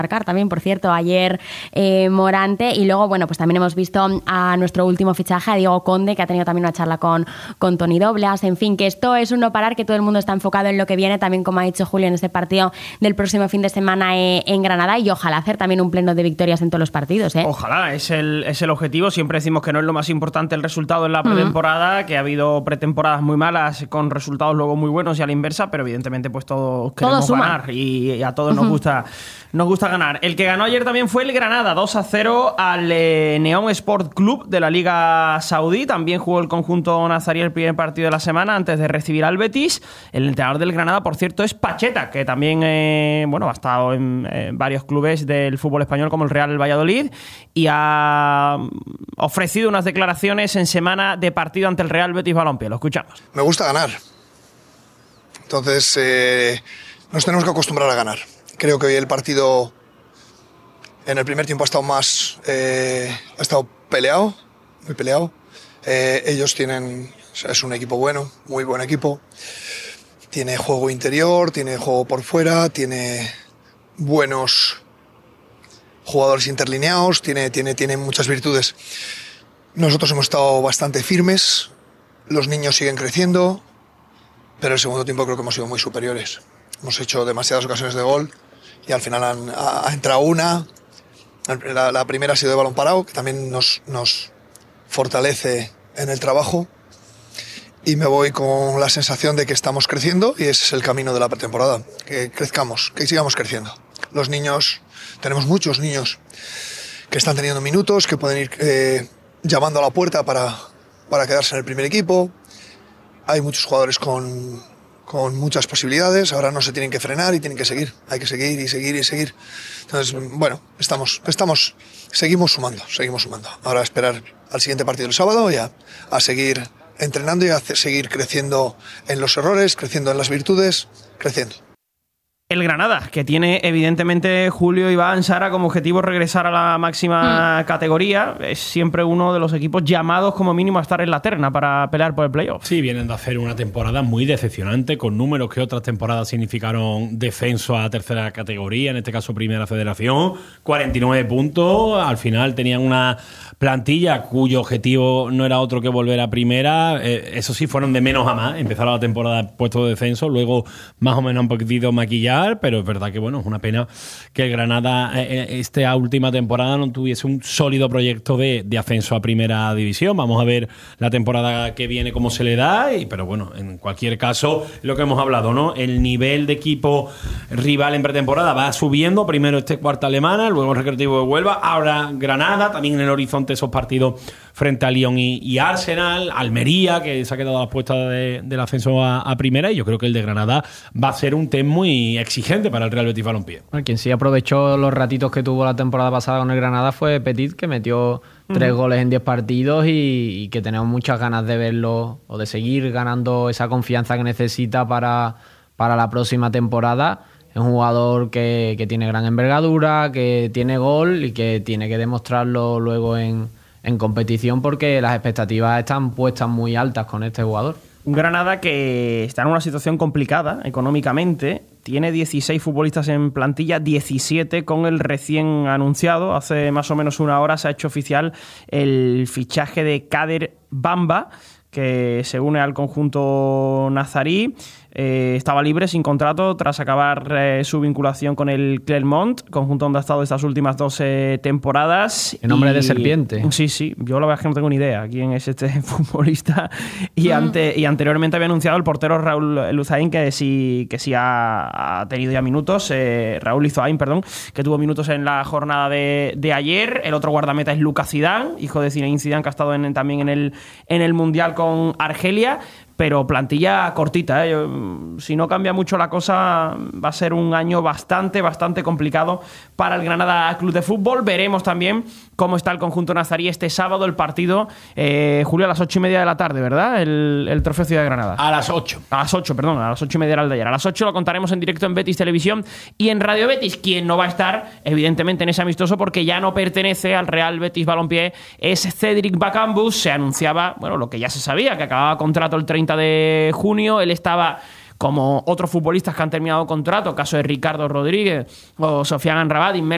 marcar también, por cierto, ayer Morante. Y luego, bueno, pues también hemos visto a nuestro último fichaje, a Diego Conde, que ha tenido también una charla con Toni Doblas. En fin, que esto es un no parar, que todo el mundo está enfocado en lo que viene, también como ha dicho Julio, en ese partido del próximo fin de semana en Granada, y ojalá hacer también un pleno de victorias en todos los partidos. Ojalá, es el objetivo. Siempre decimos que no es lo más importante el resultado en la pretemporada, que ha habido pretemporadas muy malas con resultados luego muy buenos y a la inversa, pero evidentemente pues todos queremos ganar y a todos nos gusta ganar. El que ganó ayer también fue el Granada, 2-0 al Neom Sport Club de la Liga Saudí. También jugó el conjunto nazarí el primer partido de la semana antes de recibir al Betis. El entrenador del Granada, por cierto, es Pacheta, que también ha estado en varios clubes del fútbol español como el Real Valladolid, y ha ofrecido unas declaraciones en semana de partido ante el Real Betis Balompié. Lo escuchamos. Me gusta ganar. Entonces nos tenemos que acostumbrar a ganar. Creo que hoy el partido en el primer tiempo ha estado peleado, muy peleado. Ellos es un equipo bueno, muy buen equipo. Tiene juego interior, tiene juego por fuera, tiene buenos jugadores interlineados, tiene muchas virtudes. Nosotros hemos estado bastante firmes, los niños siguen creciendo, pero el segundo tiempo creo que hemos sido muy superiores. Hemos hecho demasiadas ocasiones de gol y al final ha entrado una. La primera ha sido de balón parado, que también nos fortalece en el trabajo. Y me voy con la sensación de que estamos creciendo y ese es el camino de la pretemporada. Que crezcamos, que sigamos creciendo. Los niños, tenemos muchos niños que están teniendo minutos, que pueden ir llamando a la puerta para quedarse en el primer equipo. Hay muchos jugadores con muchas posibilidades, ahora no se tienen que frenar y tienen que seguir. Hay que seguir y seguir y seguir. Entonces, bueno, seguimos sumando. Ahora a esperar al siguiente partido del sábado y a seguir entrenando y a seguir creciendo en los errores, creciendo en las virtudes, creciendo. El Granada, que tiene evidentemente Julio, Iván, Sara como objetivo regresar a la máxima categoría, es siempre uno de los equipos llamados como mínimo a estar en la terna para pelear por el playoff. Sí, vienen de hacer una temporada muy decepcionante, con números que otras temporadas significaron descenso a tercera categoría, en este caso Primera Federación, 49 puntos, al final tenían una plantilla cuyo objetivo no era otro que volver a primera, eso sí, fueron de menos a más, empezaron la temporada puesto de descenso, luego más o menos han podido maquillar, pero es verdad que bueno, es una pena que el Granada esta última temporada no tuviese un sólido proyecto de ascenso a primera división. Vamos a ver la temporada que viene cómo se le da, pero bueno, en cualquier caso, lo que hemos hablado, ¿no? El nivel de equipo rival en pretemporada va subiendo, primero Cuarta Alemana, luego el Recreativo de Huelva, ahora Granada, también en el horizonte esos partidos frente a Lyon y Arsenal, Almería, que se ha quedado a las puestas del ascenso a primera, y yo creo que el de Granada va a ser un test muy exigente para el Real Betis Balompié. Bueno, quien sí aprovechó los ratitos que tuvo la temporada pasada con el Granada fue Petit, que metió 3 goles en 10 partidos y que tenemos muchas ganas de verlo o de seguir ganando esa confianza que necesita para la próxima temporada. Es un jugador que tiene gran envergadura, que tiene gol y que tiene que demostrarlo luego en competición, porque las expectativas están puestas muy altas con este jugador. Un Granada que está en una situación complicada económicamente. Tiene 16 futbolistas en plantilla, 17 con el recién anunciado. Hace más o menos una hora se ha hecho oficial el fichaje de Kader Bamba, que se une al conjunto nazarí. Estaba libre, sin contrato, tras acabar su vinculación con el Clermont, conjunto donde ha estado estas últimas 12 temporadas. El nombre de serpiente. Sí, yo la verdad es que no tengo ni idea quién es este futbolista. Y anteriormente había anunciado el portero Raúl Luzain que sí ha tenido ya minutos. Raúl Luzain, que tuvo minutos en la jornada de ayer. El otro guardameta es Lucas Zidane, hijo de Zinedine Zidane, que ha estado también en el Mundial con Argelia. Pero plantilla cortita, ¿eh? Si no cambia mucho la cosa, va a ser un año bastante complicado para el Granada Club de Fútbol. Veremos también cómo está el conjunto nazarí este sábado, el partido, Julio, a las 8:30 de la tarde, ¿verdad? El Trofeo Ciudad de Granada. A las 8. A las 8:30 era el de ayer. A las 8 lo contaremos en directo en Betis Televisión y en Radio Betis. Quien no va a estar, evidentemente, en ese amistoso, porque ya no pertenece al Real Betis Balompié, es Cédric Bakambu. Se anunciaba, bueno, lo que ya se sabía, que acababa contrato el 30 de junio. Él estaba, como otros futbolistas que han terminado contrato, caso de Ricardo Rodríguez o Sofiane Amrabat,